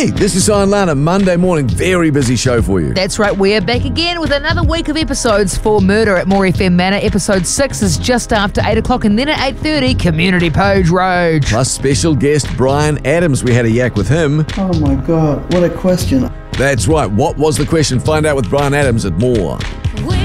Hey, this is Sion Lana, Monday morning, very busy show for you. That's right, we're back again with another week of episodes for Murder at More FM Manor. Episode 6 is just after 8 o'clock, and then at 8:30, Community Page Road. Plus special guest Brian Adams, we had a yak with him. Oh my God, what a question. That's right, what was the question? Find out with Brian Adams at More.